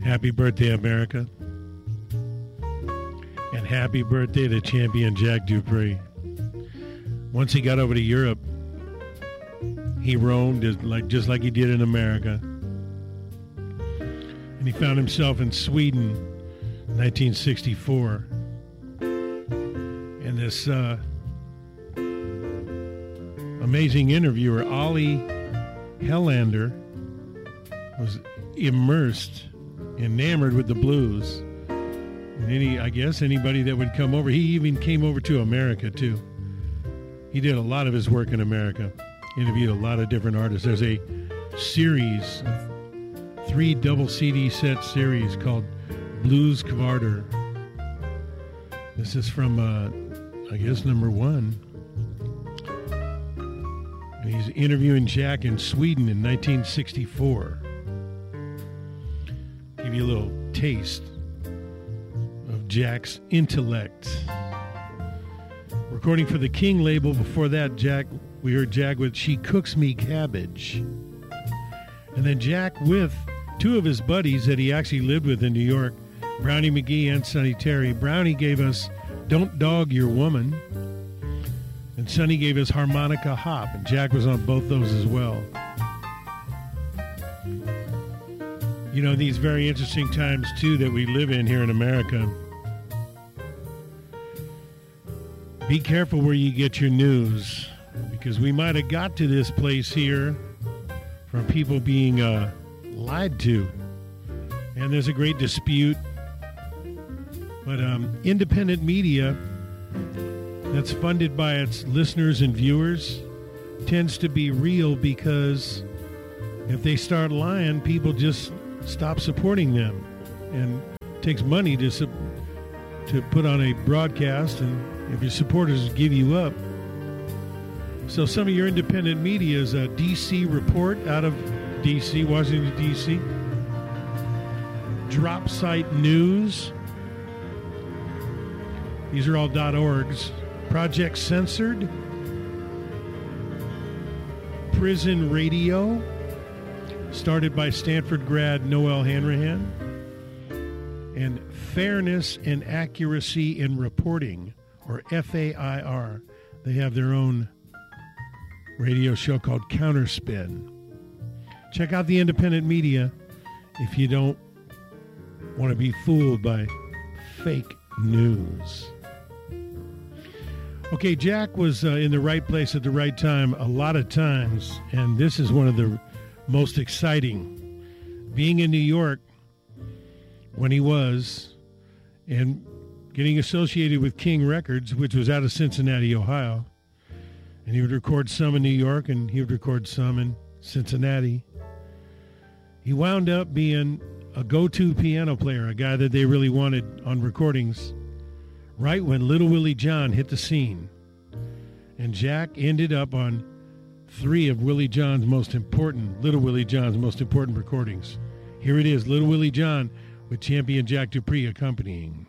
Happy birthday, America. And happy birthday to champion Jack Dupree. Once he got over to Europe, he roamed just like he did in America. And he found himself in Sweden in 1964. And this amazing interviewer, Ollie Hellander, was immersed, enamored with the blues. And I guess anybody that would come over, he even came over to America too. He did a lot of his work in America, interviewed a lot of different artists. There's a series, 3 double CD set series called Blues Kvarter. This is from, I guess, number 1. And he's interviewing Jack in Sweden in 1964. Give you a little taste of Jack's intellect. Recording for the King label. Before that, we heard Jack with She Cooks Me Cabbage. And then Jack with 2 of his buddies that he actually lived with in New York, Brownie McGhee and Sonny Terry. Brownie gave us Don't Dog Your Woman, and Sonny gave us Harmonica Hop, and Jack was on both those as well. You know, these very interesting times, too, that we live in here in America. Be careful where you get your news, because we might have got to this place here from people being lied to. And there's a great dispute. But independent media that's funded by its listeners and viewers tends to be real, because if they start lying, people just stop supporting them. And it takes money to put on a broadcast, and if your supporters give you up. So some of your independent media is a D.C. Report out of D.C., Washington, D.C. Drop Site News. These are all .orgs. Project Censored. Prison Radio, started by Stanford grad Noel Hanrahan. And Fairness and Accuracy in Reporting, or FAIR. They have their own radio show called Counterspin. Check out the independent media if you don't want to be fooled by fake news. Okay, Jack was in the right place at the right time a lot of times, and this is one of the most exciting. Being in New York when he was, and getting associated with King Records, which was out of Cincinnati, Ohio. And he would record some in New York, and he would record some in Cincinnati. He wound up being a go-to piano player, a guy that they really wanted on recordings, right when Little Willie John hit the scene. And Jack ended up on 3 of Little Willie John's most important recordings. Here it is, Little Willie John with champion Jack Dupree accompanying.